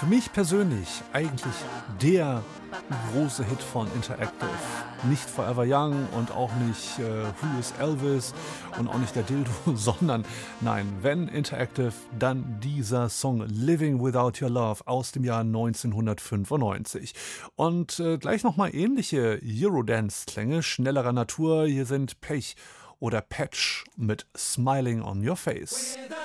Für mich persönlich eigentlich der große Hit von Interactive. Nicht Forever Young und auch nicht Who is Elvis und auch nicht der Dildo, sondern nein, wenn Interactive, dann dieser Song Living Without Your Love aus dem Jahr 1995. Und gleich nochmal ähnliche Eurodance-Klänge schnellerer Natur. Hier sind Pech oder Patch mit Smiling on Your Face.